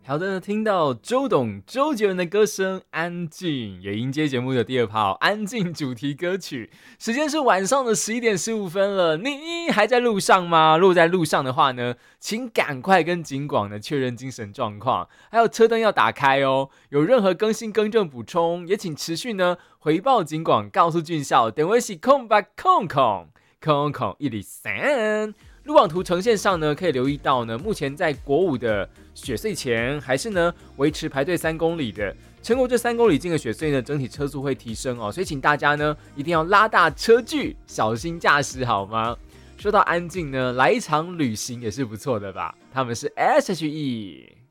好的，听到周杰伦的歌声《安静》，也迎接节目的第二趴安静主题歌曲。时间是晚上的11:15了，你还在路上吗？如果在路上的话呢，请赶快跟警广呢确认精神状况，还有车灯要打开哦。有任何更新更正补充，也请持续呢回报警广，告诉军校，电话是0800000103。路网图呈现上呢，可以留意到呢，目前在国五的雪隧前，还是呢维持排队3公里的。撑过这3公里近的雪隧呢，整体车速会提升哦，所以请大家呢一定要拉大车距，小心驾驶，好吗？说到安静呢，来一场旅行也是不错的吧？他们是 SHE。